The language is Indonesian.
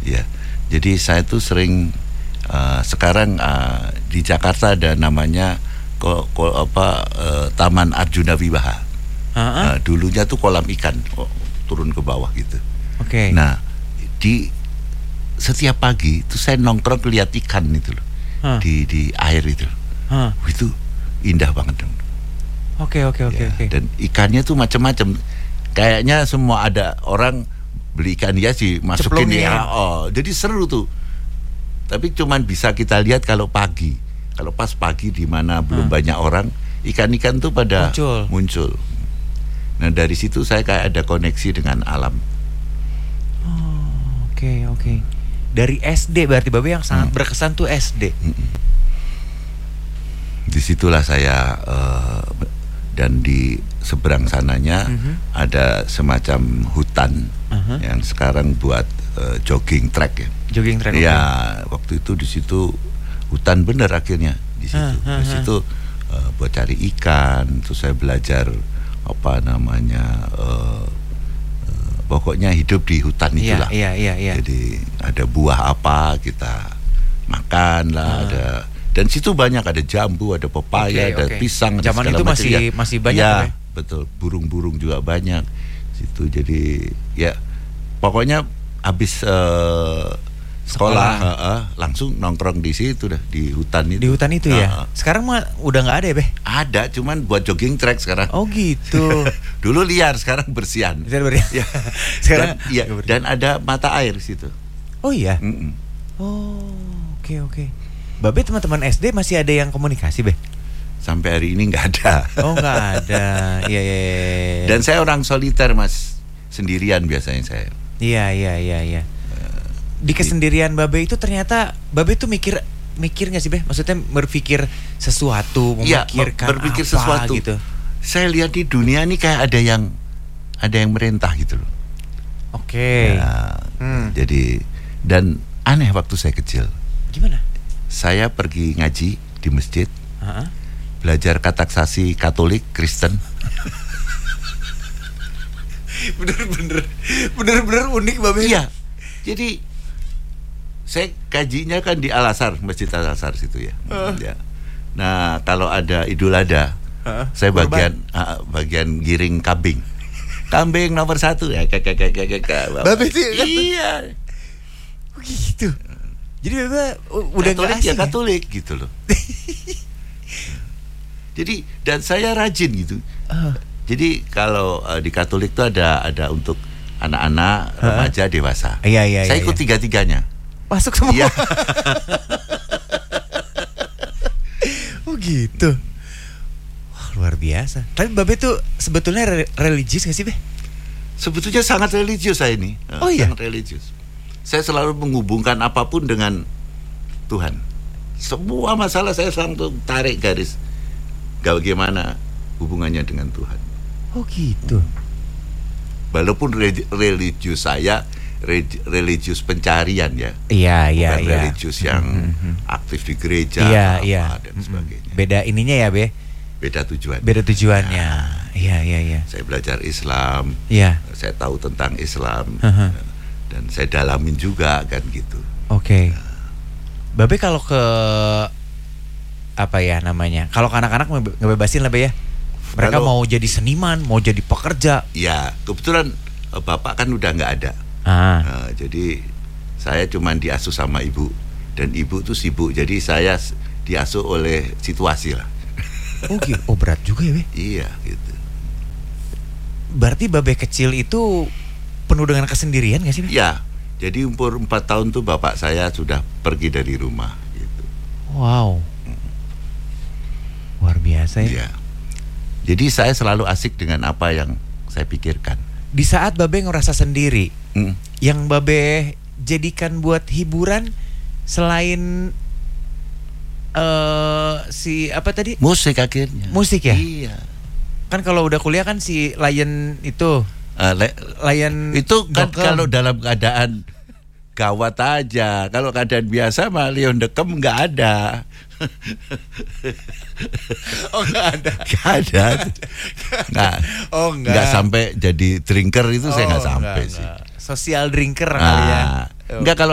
Ya, jadi saya tuh sering sekarang di Jakarta ada namanya Taman Arjuna Wiwaha. Dulunya tuh kolam ikan turun ke bawah gitu. Oke. Nah, di setiap pagi itu saya nongkrong lihat ikan itu loh. Di air itu. Itu indah banget dong. Oke. Dan ikannya tuh macam-macam. Kayaknya semua ada orang beli ikan hias sih masukin ya. Jadi seru tuh. Tapi cuman bisa kita lihat kalau pagi. Kalau pas pagi di mana belum banyak orang, ikan-ikan tuh pada muncul. Nah, dari situ saya kayak ada koneksi dengan alam. Oke. Dari SD berarti Babe yang sangat berkesan tuh SD. Disitulah saya dan di seberang sananya ada semacam hutan yang sekarang buat jogging track ya. Jogging track. Ya, waktu itu di situ hutan bener akhirnya di situ. Di situ buat cari ikan. Terus saya belajar pokoknya hidup di hutan itulah. Iya. Jadi ada buah apa kita makan lah, ada. Dan situ banyak ada jambu, ada pepaya, ada pisang. Zaman ada itu masih banyak ya. Betul, burung-burung juga banyak situ. Jadi ya pokoknya habis sekolah langsung nongkrong di situ dah, di hutan itu. Di hutan itu ya. Sekarang mah udah nggak ada ya, Beh? Ada, cuman buat jogging track sekarang. Oh gitu. Dulu liar, sekarang bersihan. Ya. Sekarang dan ada mata air di situ. Oh iya. Oke. Babe, teman-teman SD masih ada yang komunikasi, Beh? Sampai hari ini nggak ada. Oh, nggak ada. Iya. Dan saya orang soliter, Mas. Sendirian biasanya saya. Iya. Di kesendirian Babe itu ternyata Babe tuh mikir nggak sih, Beh? Maksudnya berpikir sesuatu, memikirkan berpikir apa sesuatu gitu. Saya lihat di dunia ini kayak ada yang merentah gitu loh. Oke. Jadi dan aneh waktu saya kecil. Gimana? Saya pergi ngaji di masjid. Belajar kateksasi Katolik, Kristen. Bener-bener unik, Babe. Iya. Jadi saya kajinya kan di Al-Azhar, Masjid Al-Azhar situ ya. Ya. Nah, kalau ada Idul Adha, saya bagian giring kambing. Kambing nomor 1 ya, Babe itu kan? Iya. Oh gitu. Jadi Babe udah Katolik asing, Katolik gitu loh. Jadi dan saya rajin gitu. Jadi kalau di Katolik tuh ada untuk anak-anak, remaja, dewasa. Iya. Saya ikut tiga-tiganya. Masuk semua. Iya. Oh gitu. Wah, luar biasa. Tapi Babe tuh sebetulnya religius gak sih, Beh? Sebetulnya sangat religius saya ini. Oh iya? Sangat religius. Saya selalu menghubungkan apapun dengan Tuhan. Semua masalah saya selalu tarik garis. Bagaimana hubungannya dengan Tuhan. Oh gitu. Walaupun religius saya religius pencarian ya. Iya. Bukan religius yang aktif di gereja dan sebagainya. Beda ininya ya, Be? Beda tujuan. Beda tujuannya. Iya. Saya belajar Islam. Iya. Saya tahu tentang Islam. Dan saya dalamin juga kan gitu. Oke. Babe kalau ke apa ya namanya? Kalau ke anak-anak ngebebasin lah, Be ya. Mereka mau jadi seniman, mau jadi pekerja. Ya, kebetulan bapak kan udah nggak ada. Jadi saya cuman diasuh sama ibu. Dan ibu tuh sibuk. Jadi saya diasuh oleh situasi lah. Oh gitu. Oh berat juga ya, Be? Iya gitu. Berarti Babe kecil itu penuh dengan kesendirian gak sih, Be? Ya. Jadi umur 4 tahun tuh bapak saya sudah pergi dari rumah gitu. Wow. Luar biasa ya. Iya. Jadi saya selalu asik dengan apa yang saya pikirkan. Di saat Babe ngerasa sendiri, yang Babe jadikan buat hiburan selain si apa tadi? Musik akhirnya. Musik ya? Iya. Kan kalau udah kuliah kan si Lion itu Lion itu kan Dokem. Kalau dalam keadaan gawat aja. Kalau keadaan biasa mah Lion Dokem nggak ada. Oh nggak ada. Nggak ada. Nggak. Oh nggak. Nggak sampai jadi drinker itu saya nggak sampai sih. Social drinker kali ya. Nggak kalau